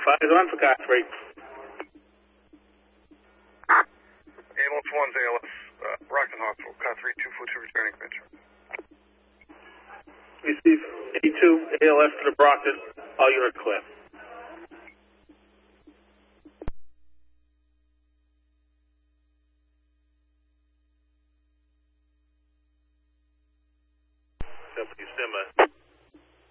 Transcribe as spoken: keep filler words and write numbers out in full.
five is on for car three. Ambulance one's A L S, uh, Brockton Hospital, car three, two four two returning venture. Receive A two, A L S to the Brockton, all units clear. Deputy Simmer.